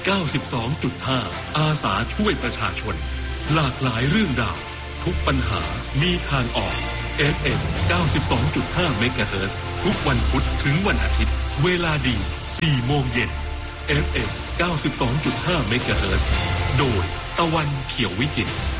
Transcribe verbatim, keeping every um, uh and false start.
เก้าสิบสองจุดห้า อาสาช่วยประชาชนหลากหลายเรื่องราวทุกปัญหามีทางออก เอฟ เอ็ม เก้าสิบสองจุดห้า เมกะเฮิรตซ์ ทุกวันพุธถึงวันอาทิตย์เวลาดี สี่โมงเย็น เอฟ เอ็ม เก้าสิบสองจุดห้า เมกะเฮิรตซ์ โดยตะวันเขียววิจิตร